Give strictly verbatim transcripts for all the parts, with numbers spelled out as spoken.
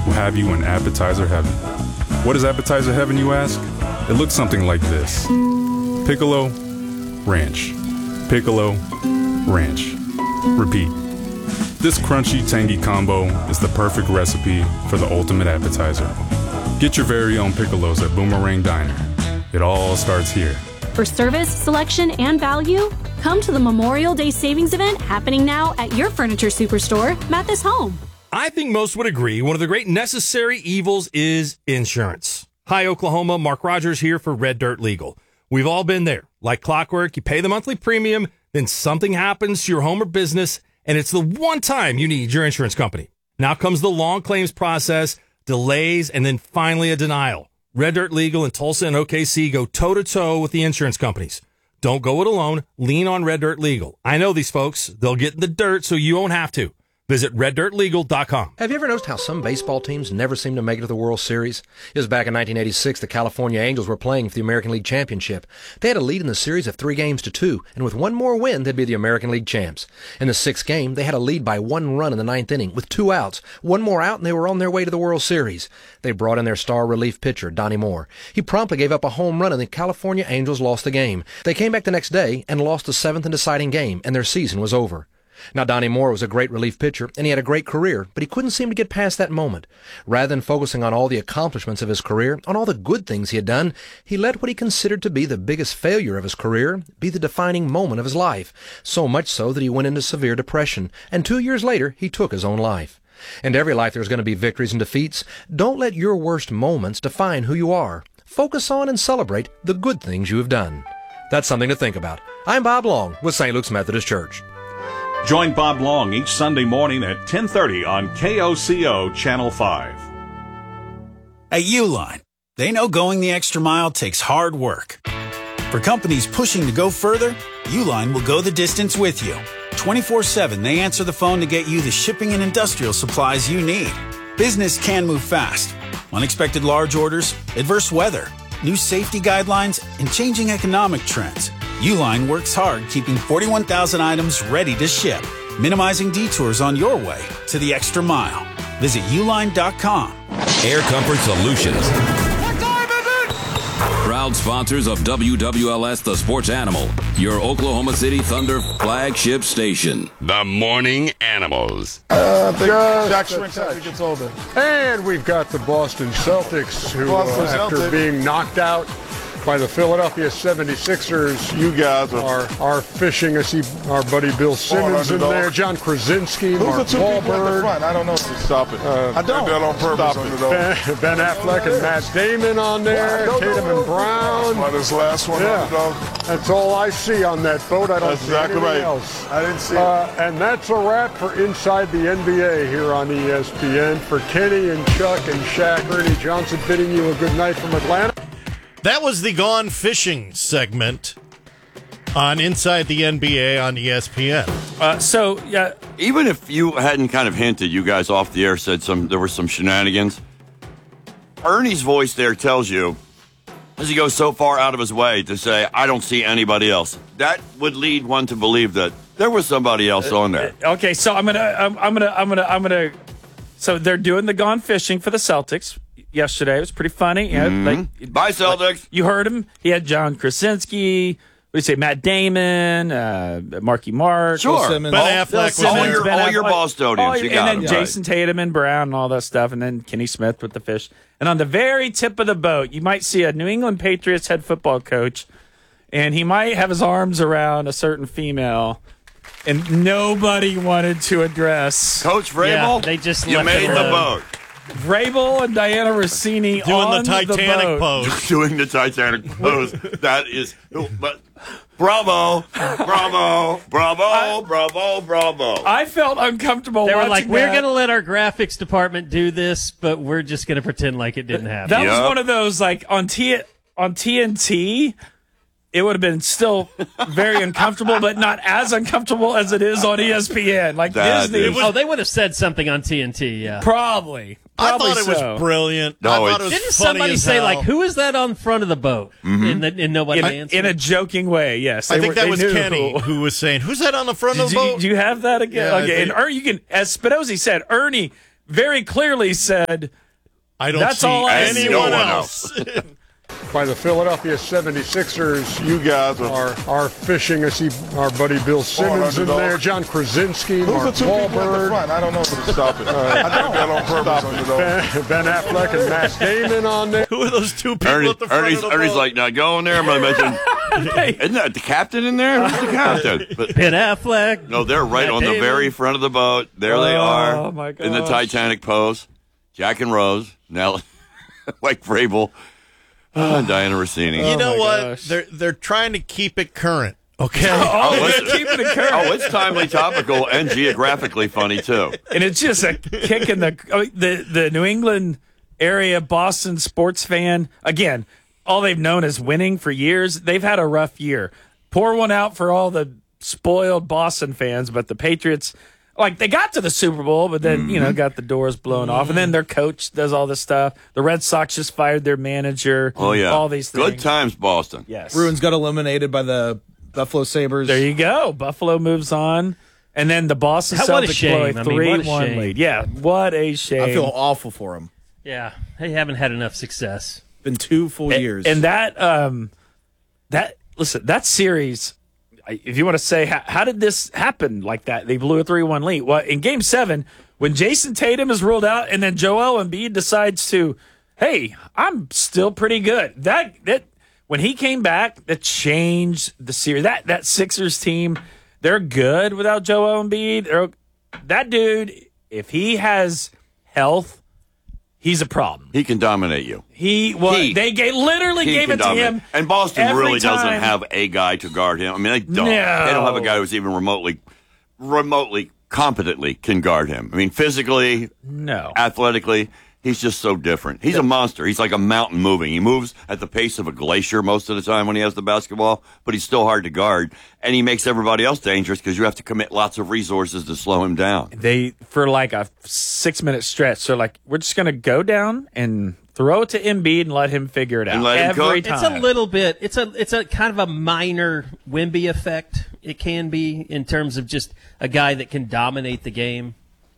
will have you in appetizer heaven. What is appetizer heaven, you ask? It looks something like this. Piccolo, ranch. Piccolo, ranch. Repeat. This crunchy, tangy combo is the perfect recipe for the ultimate appetizer. Get your very own Piccolos at Boomerang Diner. It all starts here. For service, selection, and value, come to the Memorial Day Savings Event happening now at your furniture superstore, Mathis Home. I think most would agree one of the great necessary evils is insurance. Hi, Oklahoma. Mark Rogers here for Red Dirt Legal. We've all been there. Like clockwork, you pay the monthly premium, then something happens to your home or business, and it's the one time you need your insurance company. Now comes the long claims process, delays, and then finally a denial. Red Dirt Legal in Tulsa and O K C go toe-to-toe with the insurance companies. Don't go it alone. Lean on Red Dirt Legal. I know these folks. They'll get in the dirt so you won't have to. Visit red dirt legal dot com. Have you ever noticed how some baseball teams never seem to make it to the World Series? It was back in nineteen eighty-six the California Angels were playing for the American League Championship. They had a lead in the series of three games to two, and with one more win, they'd be the American League champs. In the sixth game, they had a lead by one run in the ninth inning with two outs. One more out, and they were on their way to the World Series. They brought in their star relief pitcher, Donnie Moore. He promptly gave up a home run, and the California Angels lost the game. They came back the next day and lost the seventh and deciding game, and their season was over. Now, Donnie Moore was a great relief pitcher, and he had a great career, but he couldn't seem to get past that moment. Rather than focusing on all the accomplishments of his career, on all the good things he had done, he let what he considered to be the biggest failure of his career be the defining moment of his life, so much so that he went into severe depression, and two years later, he took his own life. In every life, there's going to be victories and defeats. Don't let your worst moments define who you are. Focus on and celebrate the good things you have done. That's something to think about. I'm Bob Long with Saint Luke's Methodist Church. Join Bob Long each Sunday morning at ten thirty on K O C O Channel five. At Uline, they know going the extra mile takes hard work. For companies pushing to go further, Uline will go the distance with you. twenty-four seven, they answer the phone to get you the shipping and industrial supplies you need. Business can move fast. Unexpected large orders, adverse weather, new safety guidelines, and changing economic trends. Uline works hard keeping forty-one thousand items ready to ship, minimizing detours on your way to the extra mile. Visit uline dot com. Air Comfort Solutions. What time is it? Proud sponsors of W W L S The Sports Animal, your Oklahoma City Thunder flagship station. The Morning Animals. Uh, I think Jack Shrink gets older. And we've got the Boston Celtics, who, Boston uh, after Celtics. being knocked out by the Philadelphia seventy-sixers, you guys are, are fishing. I see our buddy Bill Simmons in there, John Krasinski, Who's Mark the Wahlberg. I don't know. Stop it. Uh, I don't. That on purpose. Ben, Ben Affleck and Matt Damon on there, well, Tatum and Brown. Well, this last one, yeah. That's all I see on that boat. I don't that's see exactly anything right. else. I didn't see uh, it. And that's a wrap for Inside the N B A here on E S P N. For Kenny and Chuck and Shaq, Ernie Johnson bidding you a good night from Atlanta. That was the Gone Fishing segment on Inside the N B A on E S P N. Uh, so, yeah. Even if you hadn't kind of hinted, you guys off the air said some there were some shenanigans. Ernie's voice there tells you, as he goes so far out of his way to say, I don't see anybody else. That would lead one to believe that there was somebody else on there. Uh, okay, so I'm gonna, I'm, I'm gonna, I'm gonna, I'm gonna. So they're doing the Gone Fishing for the Celtics. Yesterday. It was pretty funny. You know, mm-hmm. like, Bye, Celtics. Like, you heard him. He had John Krasinski. What do you say? Matt Damon, uh, Marky Mark. Sure. Ben Affleck. All, all your, ben all your Bostonians. All, you got and then them. Jason right. Tatum and Brown and all that stuff. And then Kenny Smith with the fish. And on the very tip of the boat, you might see a New England Patriots head football coach. And he might have his arms around a certain female. And nobody wanted to address. Coach Vrabel, yeah, they just you made the boat. Vrabel and Diana Rossini doing on the Titanic the pose. Doing the Titanic pose. That is, but bravo, bravo, bravo, I, bravo, bravo. I felt uncomfortable. They were like, that. we're going to let our graphics department do this, but we're just going to pretend like it didn't happen. That yep. was one of those, like, on T on T N T. It would have been still very uncomfortable, but not as uncomfortable as it is on E S P N. Like that Disney. Is, oh, they would have said something on T N T, yeah. Probably. I Probably thought it so. was brilliant. No, I thought it was Didn't funny somebody as say, hell. like, who is that on front of the boat? Mm-hmm. And, the, and nobody in, answered. In a joking way, yes. I They think were, that they was knew. Kenny who was saying, who's that on the front Did of the you, boat? do you have that again? Yeah, okay, and Ernie, you can, as Spinozzi said, Ernie very clearly said, I don't That's see all I anyone see. else. By the Philadelphia seventy-sixers, You guys are. are, are fishing. I see our buddy Bill Simmons in underdog. there, John Krasinski, Who's the Mark two people at the Wahlberg, front? I don't know. Stop it. I think that on purpose, underdog. Ben, Ben Affleck, and Matt Damon on there. Who are those two people Ernie, at the front Ernie's, of the Ernie's boat? like, now go in there. I'm going to mention. Isn't that the captain in there? Who's the captain? But, Ben Affleck. no, they're right Matt on the Damon. very front of the boat. There they Oh, are my in the gosh. Titanic pose. Jack and Rose, now Mike Vrabel, uh, Diana Rossini. You know my what? gosh. They're they're trying to keep it current. Okay. oh, it's- they're keeping it current. Oh, it's timely, topical, and geographically funny too. And it's just a kick in the I mean, the the New England area Boston sports fan. Again, all they've known is winning for years. They've had a rough year. Pour one out for all the spoiled Boston fans, but the Patriots, like, they got to the Super Bowl, but then, you know, got the doors blown off. And then their coach does all this stuff. The Red Sox just fired their manager. Oh yeah, All these things. Good times, Boston. Yes. Bruins got eliminated by the Buffalo Sabres. There you go. Buffalo moves on. And then the Boston What a Celtics shame. blow a I mean, three what a one shame. lead. Yeah, what a shame. I feel awful for them. Yeah, they haven't had enough success. Been two full and, years. And that, um, that listen, that series, I- if you want to say, how, how did this happen like that? They blew a three one lead. Well, in game seven, when Jason Tatum is ruled out and then Joel Embiid decides to, hey, I'm still pretty good. That, that, when he came back, that changed the series. That, that Sixers team, they're good without Joel Embiid. They're, that dude, if he has health, he's a problem. He can dominate you. He was. He- they gave, literally He gave can it to dominate. him. And Boston every really doesn't time. have a guy to guard him. I mean, they don't. No. They don't have a guy who's even remotely, remotely competently can guard him. I mean, physically, No. athletically, he's just so different. He's a monster. He's like a mountain moving. He moves at the pace of a glacier most of the time when he has the basketball, but he's still hard to guard. And he makes everybody else dangerous because you have to commit lots of resources to slow him down. They, for like a six minute stretch, they're like, we're just going to go down and throw it to Embiid and let him figure it out. And let him every cook. time. It's a little bit. It's a. It's a kind of a minor Wemby effect. It can be in terms of just a guy that can dominate the game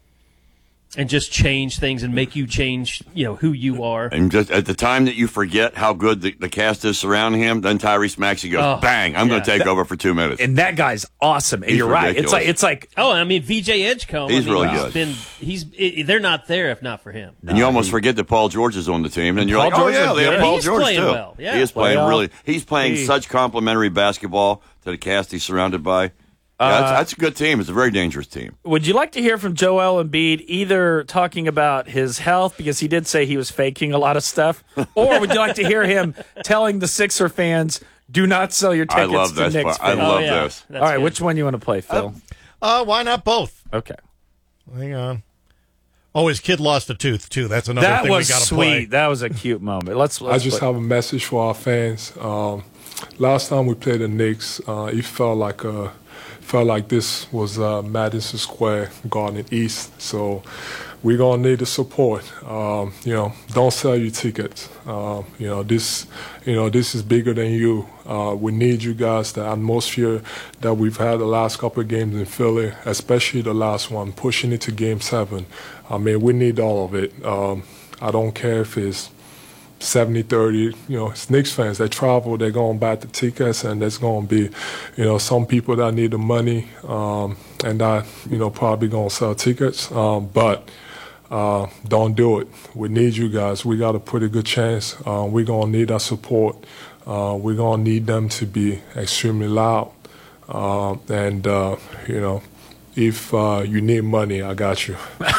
and just change things and make you change. You know who you are. And just at the time that you forget how good the, the cast is surrounding him, then Tyrese Maxey goes, Oh, bang, I'm going yeah. to take That- over for two minutes. And that guy's awesome. And He's you're right. It's ridiculous. like, it's like, Oh, I mean V J Edgecombe. He's I mean, really he's good. Been, he's. i they're not there if not for him. And you almost forget that Paul George is on the team, and you're Paul like, oh George yeah, is they have good. Paul He's George playing too. well, yeah. He is playing Playoff. really. He's playing He- such complimentary basketball to the cast he's surrounded by. Yeah, that's, that's a good team. It's a very dangerous team. would you like to hear from Joel Embiid either talking about his health, because he did say he was faking a lot of stuff, or would you like to hear him telling the Sixer fans, do not sell your I tickets love to this Knicks part. I fans? love Oh, yeah. this. That's All right, good. which one you want to play, Phil? Uh, why not both? Okay. Hang on. Oh, his kid lost a tooth too. That's another That thing was we got to sweet. play. That was a cute moment. Let's. let's I just play. have a message for our fans. Um, last time we played the Knicks, uh, it felt like a, felt like this was uh, Madison Square Garden East. So we're gonna need the support. Um, you know, don't sell your tickets. Uh, you know, this, you know, this is bigger than you. Uh, we need you guys. The atmosphere that we've had the last couple of games in Philly, especially the last one, pushing it to Game Seven. I mean, we need all of it. Um, I don't care if it's seventy thirty, you know, it's Knicks fans. They travel, they're going to buy the tickets, and there's going to be, you know, some people that need the money um, and that, you know, probably going to sell tickets. Um, but uh, don't do it. We need you guys. We got a pretty good chance. Uh, we're going to need our support. Uh, we're going to need them to be extremely loud. Uh, and, uh, you know, if uh, you need money, I got you.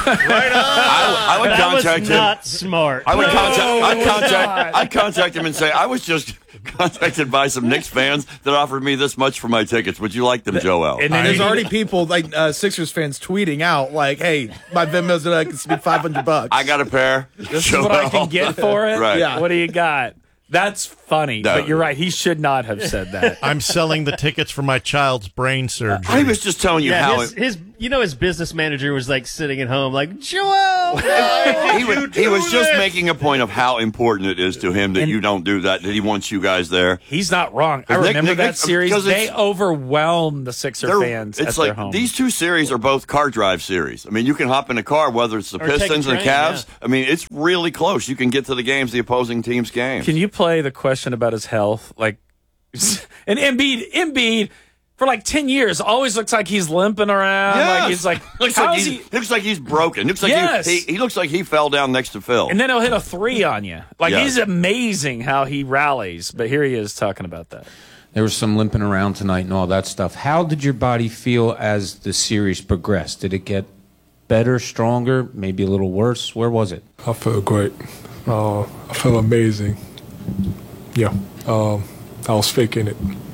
I, I would that was contact him. not smart. I would No, contact. it I'd was contact. not. I'd contact him and say, I was just contacted by some Knicks fans that offered me this much for my tickets. Would you like them, Joel? And then There's he- already people like uh, Sixers fans tweeting out like, "Hey, my Venmo's gonna be five hundred bucks." I got a pair. This is what I can get for it. Right. Yeah. What do you got? That's funny, No. but you're right. He should not have said that. I'm selling the tickets for my child's brain surgery. I was just telling you Yeah, how. his, it- his You know, his business manager was like sitting at home, like, Joel! he, was, he was just making a point of how important it is to him that And- you don't do that, that he wants you guys there. He's not wrong. I Nick- remember Nick- that Nick- series. because They it's- overwhelmed the Sixer They're- fans It's at like their home. these two series are both car drive series. I mean, you can hop in a car, whether it's the Or take a Pistons and the train, Cavs. I mean, it's really close. You can get to the games, the opposing team's games. Can you play the question about his health? Like, and Embiid, Embiid, for like ten years, always looks like he's limping around. Yes. Like he's like, looks how like is he's, he? looks like he's broken. Looks like Yes. he, he, he looks like he fell down next to Phil. And then he'll hit a three on you. Like Yes. he's amazing how he rallies. But here he is talking about that. There was some limping around tonight and all that stuff. How did your body feel as the series progressed? Did it get better, stronger, maybe a little worse? Where was it? I felt great. Uh, I felt amazing. Yeah, um, I was faking it.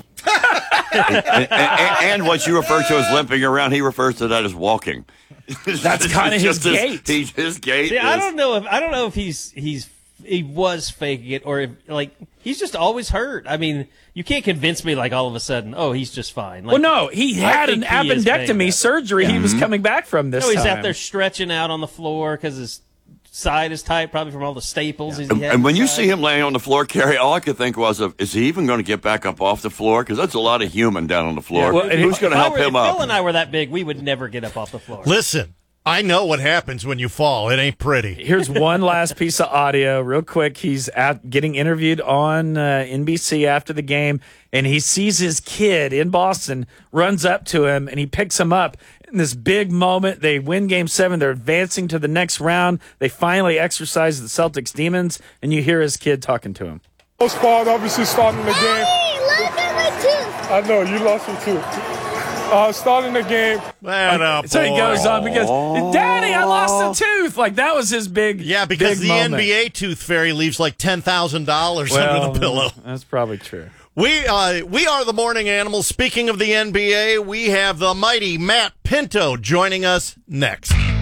and, and, and what you refer to as limping around, he refers to that as walking. That's kind of his Just gait. His, his gait. See, is, I don't know if I don't know if he's he's he was faking it or if like he's just always hurt. I mean, you can't convince me like all of a sudden, oh, he's just fine. Like, Well, no, he I had an think he is banged appendectomy up. surgery he was coming back from this No, he's time. out there stretching out on the floor because his side is tight, probably from all the staples. He's And, had and when you inside. see him laying on the floor, Kerry, all I could think was, of, is he even going to get back up off the floor? Because that's a lot of human down on the floor. Yeah, well, Who's going to if I help were- him if up? Phil and I were that big, we would never get up off the floor. Listen, I know what happens when you fall. It ain't pretty. Here's one last piece of audio, real quick. He's at, getting interviewed on uh, N B C after the game, and he sees his kid in Boston, runs up to him, and he picks him up. In this big moment, they win Game Seven. They're advancing to the next round. They finally exercise the Celtics demons, and you hear his kid talking to him. Most part, obviously, starting the game. I know you lost your tooth. Uh, starting the game. That So he goes on because, Daddy, I lost a tooth. Like that was his big, Yeah, because big the moment. N B A tooth fairy leaves like ten thousand dollars Well, under the pillow. That's probably true. We uh, we are the Morning Animals. Speaking of the N B A, we have the mighty Matt Pinto joining us next.